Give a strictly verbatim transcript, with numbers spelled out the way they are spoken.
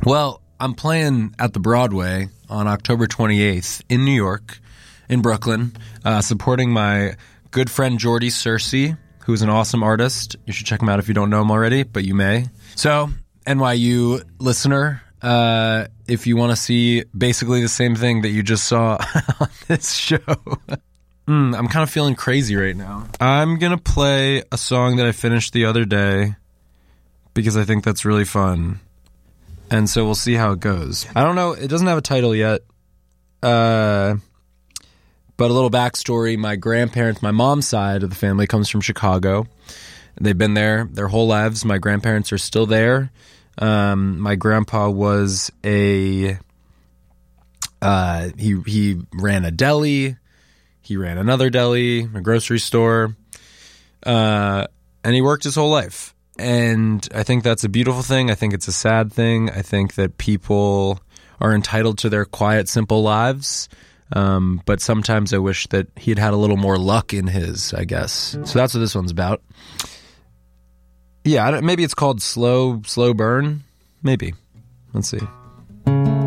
Well, I'm playing at the Broadway on October twenty-eighth in New York, in Brooklyn, uh, supporting my good friend Jordy Searcy, who's an awesome artist. You should check him out if you don't know him already, but you may. So, N Y U listener, uh, if you want to see basically the same thing that you just saw on this show, mm, I'm kind of feeling crazy right now. I'm going to play a song that I finished the other day because I think that's really fun. And so we'll see how it goes. I don't know. It doesn't have a title yet. Uh, but a little backstory. My grandparents, my mom's side of the family comes from Chicago. They've been there their whole lives. My grandparents are still there. Um, my grandpa was a, uh, he, he ran a deli. He ran another deli, a grocery store. Uh, and he worked his whole life. And I think that's a beautiful thing. I think it's a sad thing. I think that people are entitled to their quiet, simple lives. Um, but sometimes I wish that he'd had a little more luck in his, I guess. So that's what this one's about. Yeah, I don't, maybe it's called Slow, Slow Burn. Maybe. Let's see.